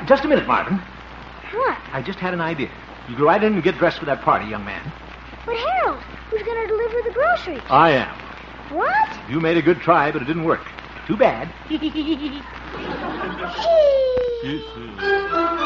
Just a minute, Marvin. What? I just had an idea. You go right in and get dressed for that party, young man. But Harold, who's going to deliver the groceries? I am. What? You made a good try, but it didn't work. Too bad.